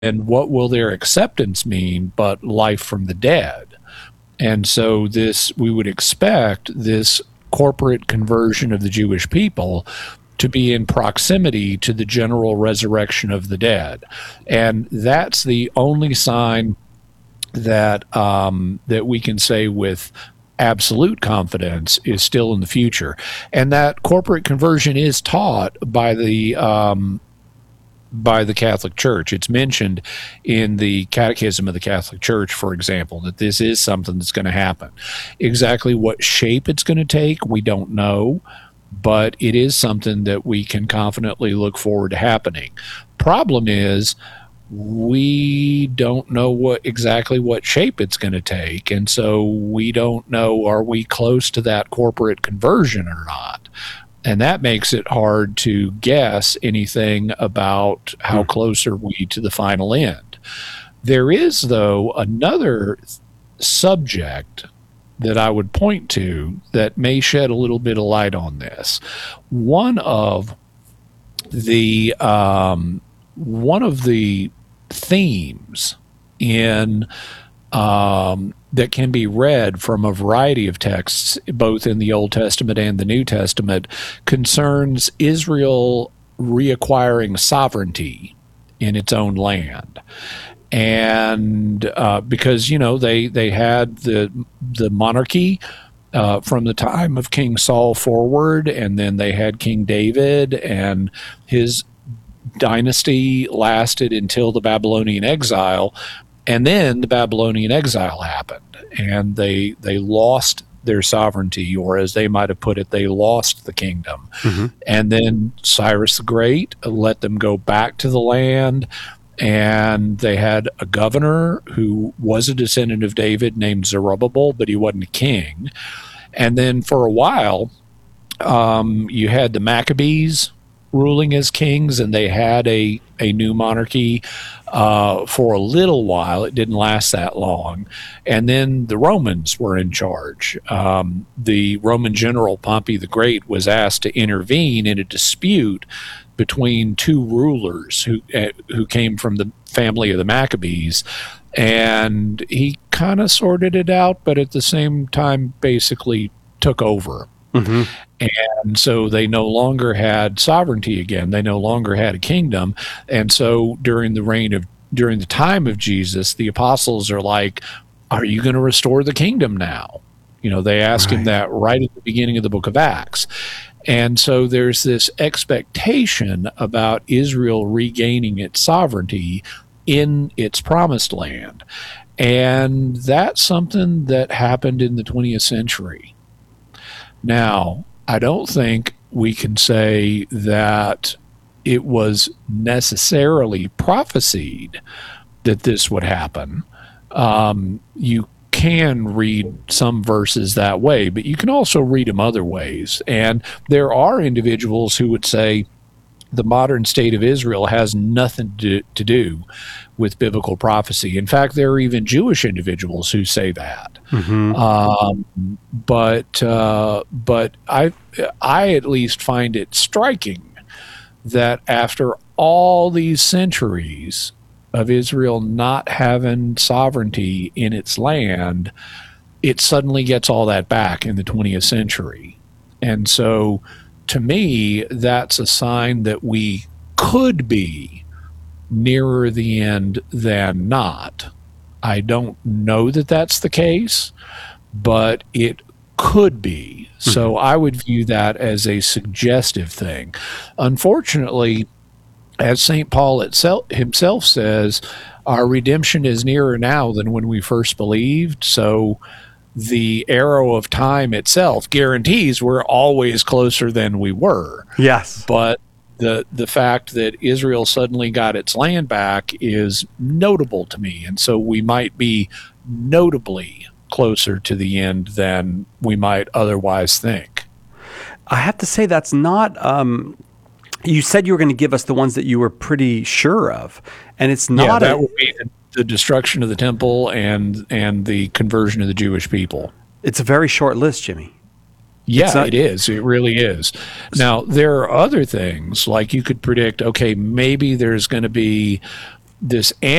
And what will their acceptance mean but life from the dead? And so we would expect this corporate conversion of the Jewish people to be in proximity to the general resurrection of the dead. And that's the only sign that that we can say with absolute confidence is still in the future. And that corporate conversion is taught by the Catholic Church. It's mentioned in the Catechism of the Catholic Church, for example, that this is something that's going to happen. Exactly what shape it's going to take, we don't know, but it is something that we can confidently look forward to happening. Problem is, we don't know exactly what shape it's going to take, and so we don't know, are we close to that corporate conversion or not? And that makes it hard to guess anything about how close are we to the final end. There is, though, another subject that I would point to that may shed a little bit of light on this. One of the themes in that can be read from a variety of texts, both in the Old Testament and the New Testament, concerns Israel reacquiring sovereignty in its own land. And because, they had the monarchy from the time of King Saul forward, and then they had King David, and his dynasty lasted until the Babylonian exile. And then the Babylonian exile happened, and they lost their sovereignty, or as they might have put it, they lost the kingdom. Mm-hmm. And then Cyrus the Great let them go back to the land, and they had a governor who was a descendant of David named Zerubbabel, but he wasn't a king. And then for a while, you had the Maccabees ruling as kings, and they had a new monarchy for a little while. It didn't last that long. And then the Romans were in charge. The Roman general Pompey the Great was asked to intervene in a dispute between two rulers who came from the family of the Maccabees. And he kind of sorted it out, but at the same time basically took over. Mm-hmm. And so they no longer had sovereignty again. They no longer had a kingdom. And so during the time of Jesus, the apostles are like, are you going to restore the kingdom now? They ask him that right at the beginning of the book of Acts. And so there's this expectation about Israel regaining its sovereignty in its promised land. And that's something that happened in the 20th century. Now, I don't think we can say that it was necessarily prophesied that this would happen. You can read some verses that way, but you can also read them other ways. And there are individuals who would say the modern state of Israel has nothing to do with biblical prophecy. In fact, there are even Jewish individuals who say that. Mm-hmm. But I at least find it striking that after all these centuries of Israel not having sovereignty in its land, it suddenly gets all that back in the 20th century. And so, to me, that's a sign that we could be nearer the end than not. I don't know that that's the case, but it could be. So I would view that as a suggestive thing. Unfortunately, as St. Paul himself says, our redemption is nearer now than when we first believed. So the arrow of time itself guarantees we're always closer than we were. Yes. But the fact that Israel suddenly got its land back is notable to me. And so we might be notably closer to the end than we might otherwise think. I have to say that's not... you said you were going to give us the ones that you were pretty sure of. And it's not... Yeah, that would be the destruction of the temple and the conversion of the Jewish people. It's a very short list, Jimmy. Yeah, it is. It really is. Now, there are other things, like you could predict, okay, maybe there's going to be this